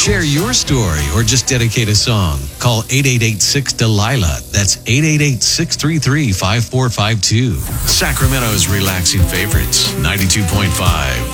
Share your story or just dedicate a song. Call 888-6-DELILA. That's 888-633-5452. Sacramento's relaxing favorites, 92.5.